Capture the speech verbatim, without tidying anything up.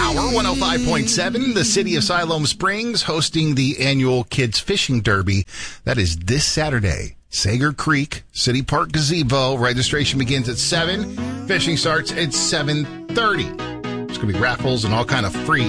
Power one oh five point seven, the city of Siloam Springs, hosting the annual Kids Fishing Derby. That is this Saturday. Sager Creek, City Park Gazebo. Registration begins at seven. Fishing starts at seven thirty. There's going to be raffles and all kind of free